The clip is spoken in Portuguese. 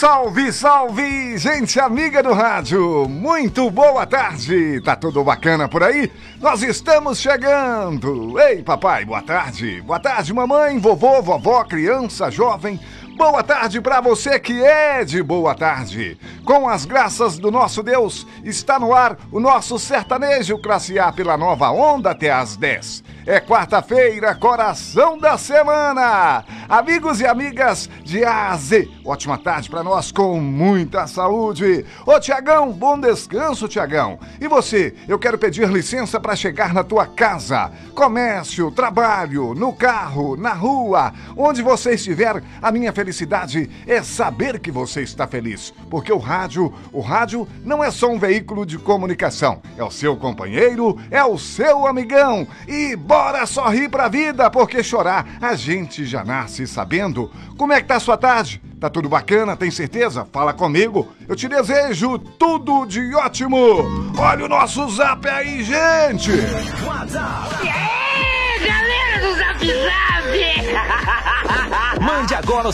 Salve, salve, gente amiga do rádio, muito boa tarde, tá tudo bacana por aí? Nós estamos chegando. Ei papai, boa tarde mamãe, vovô, vovó, criança, jovem. Boa tarde pra você que é de boa tarde. Com as graças do nosso Deus, está no ar o nosso sertanejo classe A pela nova onda até às 10. É quarta-feira, coração da semana. Amigos e amigas de A a Z, ótima tarde pra nós com muita saúde. Ô Tiagão, bom descanso, Tiagão. E você, eu quero pedir licença pra chegar na tua casa, comércio, trabalho, no carro, na rua, onde você estiver, a minha felicidade é saber que você está feliz, porque o rádio não é só um veículo de comunicação, é o seu companheiro, é o seu amigão. E bora sorrir pra vida, porque chorar a gente já nasce sabendo. Como é que tá a sua tarde? Tá tudo bacana? Tem certeza? Fala comigo. Eu te desejo tudo de ótimo. Olha o nosso zap aí, gente. WhatsApp. Galera do Zap Zap. Mande agora o